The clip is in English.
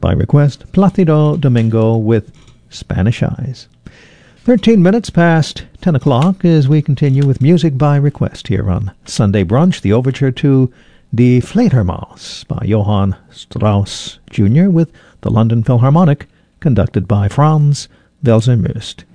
by request, Placido Domingo with Spanish Eyes. 13 minutes past 10 o'clock as we continue with music by request here on Sunday Brunch, the overture to Die Fledermaus by Johann Strauss Jr. with the London Philharmonic, conducted by Franz Welser-Möst.